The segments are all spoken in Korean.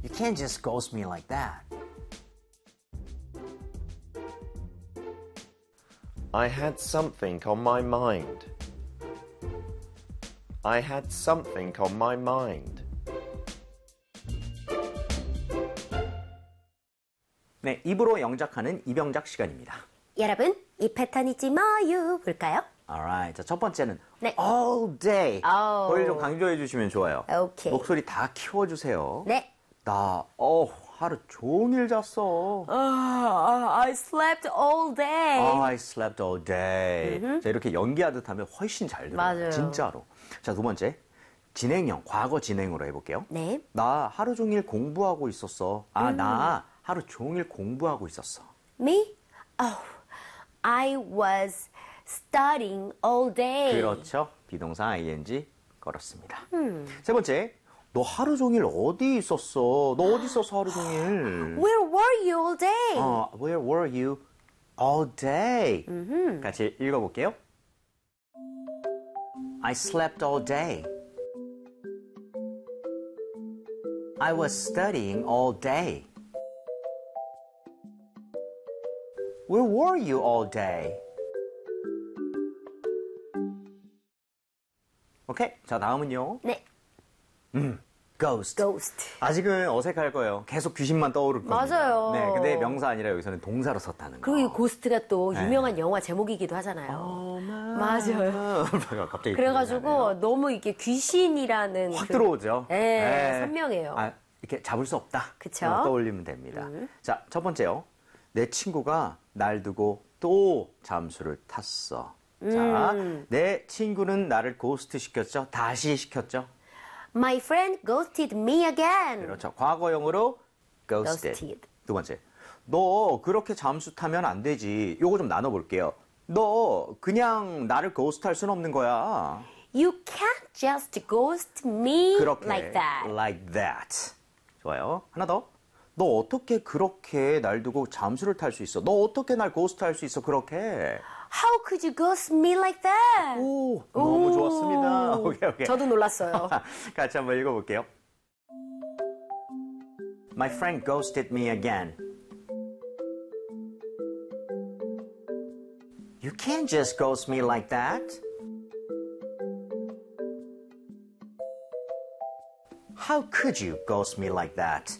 You can't just ghost me like that. I had something on my mind. I had something on my mind. 네, 입으로 영작하는 이병작 시간입니다. 여러분, 이 패턴 잊지 마요. 볼까요? Alright. 자, 첫 번째는 네. all day. Oh. 거기를 좀 강조해 주시면 좋아요. 오케이. 목소리 다 키워주세요. 네. 나 하루 종일 잤어. I slept all day. I slept all day. 자, 이렇게 연기하듯 하면 훨씬 잘 들어요. 맞아요. 진짜로. 자, 두 번째. 진행형, 과거 진행으로 해볼게요. 네. 나 하루 종일 공부하고 있었어. 나 하루 종일 공부하고 있었어. Me? Oh, I was studying all day. 그렇죠. 비동사 ing 걸었습니다. 세 번째. 너 하루 종일 어디 있었어? 너 어디 있었어 하루 종일? Where were you all day? Where were you all day? 같이 읽어볼게요. I slept all day. I was studying all day. Where were you all day? 오케이. 자, 다음은요. 네. Ghost. Ghost. 아직은 어색할 거예요. 계속 귀신만 떠오를 겁니다. 맞아요. 네, 근데 명사 아니라 여기서는 동사로 썼다는 거. 그리고 이 고스트가 또 유명한 영화 제목이기도 하잖아요. 맞아요. 갑자기 그래가지고 너무 이게 귀신이라는 확 들어오죠. 네, 선명해요. 이렇게 잡을 수 없다. 그쵸? 떠올리면 됩니다. 자, 첫 번째요. 내 친구가 날 두고 또 잠수를 탔어. 자, 내 친구는 나를 고스트 시켰죠. 다시 시켰죠. My friend ghosted me again. 그렇죠. 과거형으로 ghosted. 두 번째. 너 그렇게 잠수 타면 안 되지. 요거 좀 나눠볼게요. 너 그냥 나를 고스트할 순 없는 거야. You can't just ghost me 그렇게 like that. like that. 좋아요. 하나 더. 너 어떻게 그렇게 날 두고 잠수를 탈 수 있어? 너 어떻게 날 고스트할 수 있어? 그렇게. How could you ghost me like that? 오, 너무 좋았습니다. 오케이. 저도 놀랐어요. 같이 한번 읽어볼게요. My friend ghosted me again. You can't just ghost me like that. How could you ghost me like that?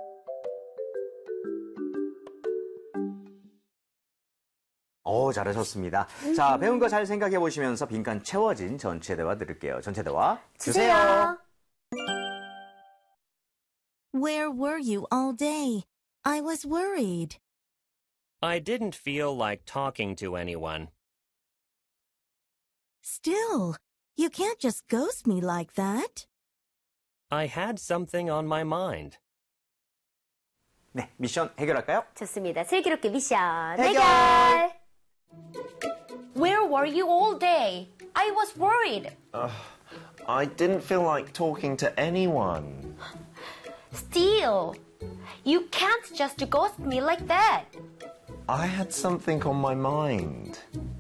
잘하셨습니다. 자, 배운 거 잘 생각해 보시면서 빈칸 채워진 전체 대화 들을게요. 전체 대화 주세요. Where were you all day? I was worried. I didn't feel like talking to anyone. Still, you can't just ghost me like that. I had something on my mind. 네, 미션 해결할까요? 좋습니다. 슬기롭게 미션 해결! Where were you all day? I was worried. I didn't feel like talking to anyone. Still, you can't just ghost me like that. I had something on my mind.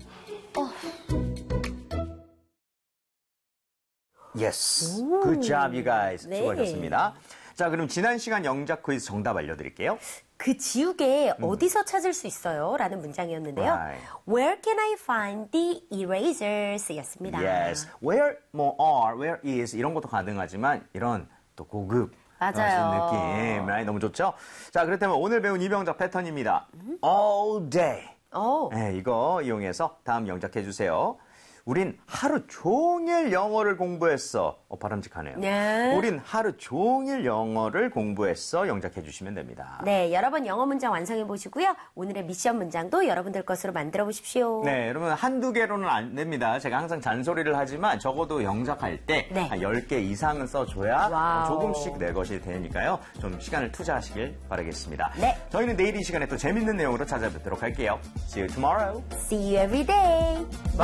Yes. Good job, you guys. 네. 수고하셨습니다. 자, 그럼 지난 시간 영작 퀴즈 정답 알려드릴게요. 그 지우개 어디서 찾을 수 있어요? 라는 문장이었는데요. Right. Where can I find the erasers? 였습니다. Yes. Where, are, where is 이런 것도 가능하지만 이런 또 고급 맞아요. 느낌. right? 너무 좋죠? 자, 그렇다면 오늘 배운 이병작 패턴입니다. All day. 네, 이거 이용해서 다음 영작해 주세요. 우린 하루 종일 영어를 공부했어. 바람직하네요. 네. 우린 하루 종일 영어를 공부했어. 영작해 주시면 됩니다. 네, 여러 번 영어 문장 완성해 보시고요. 오늘의 미션 문장도 여러분들 것으로 만들어 보십시오. 네, 여러분 한두 개로는 안 됩니다. 제가 항상 잔소리를 하지만 적어도 영작할 때 네. 한 10개 이상은 써줘야 와우. 조금씩 내 것이 되니까요. 좀 시간을 투자하시길 바라겠습니다. 네. 저희는 내일 이 시간에 또 재밌는 내용으로 찾아뵙도록 할게요. See you tomorrow. See you every day.